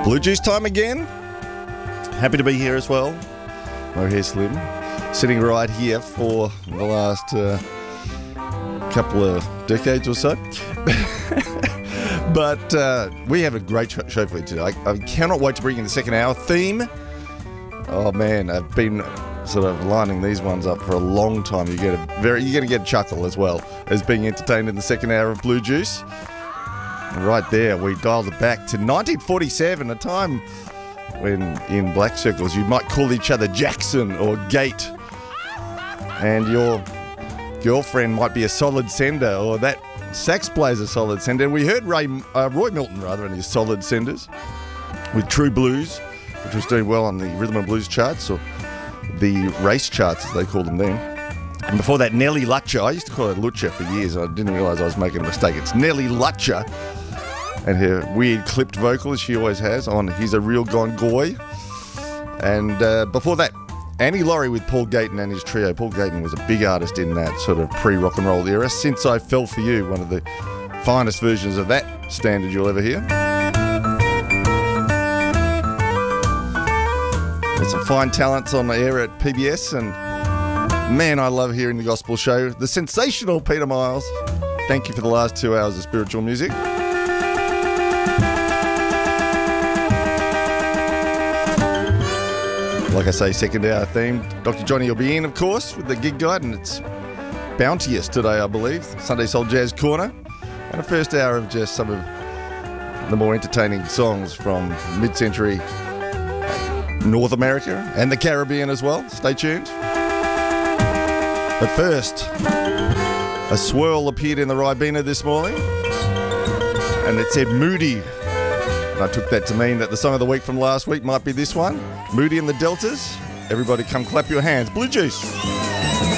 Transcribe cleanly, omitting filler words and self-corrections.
Blue Juice time again. Happy to be here as well. Mohair Slim, sitting right here for the last couple of decades or so. But we have a great show for you today. I cannot wait to bring in the second hour theme. Oh man, I've been sort of lining these ones up for a long time. You're going to get a chuckle as well as being entertained in the second hour of Blue Juice. And right there, we dialed it back to 1947, a time when in black circles you might call each other Jackson or Gate, and your girlfriend might be a solid sender, or that sax player's a solid sender. And we heard Roy Milton and his solid senders with True Blues, which was doing well on the rhythm and blues charts, or the race charts as they called them then. And before that, Nellie Lutcher. I used to call her Lutcher for years. I didn't realise I was making a mistake. It's Nellie Lutcher, and her weird clipped vocal, as she always has, on He's a Real Gone Goy. And before that, Annie Laurie with Paul Gayton and his trio. Paul Gayton was a big artist in that sort of pre-rock and roll era. Since I Fell For You, one of the finest versions of that standard you'll ever hear. There's some fine talents on the air at PBS, and man, I love hearing the gospel show. The sensational Peter Miles. Thank you for the last 2 hours of spiritual music. Like I say, second hour theme. Dr. Johnny will be in, of course, with the gig guide, and it's bounteous today, I believe. Sunday Soul Jazz Corner. And a first hour of just some of the more entertaining songs from mid-century North America and the Caribbean as well. Stay tuned. But first, a swirl appeared in the Ribena this morning, and it said Moody. And I took that to mean that the song of the week from last week might be this one, Moody and the Deltas. Everybody come clap your hands. Blue Juice.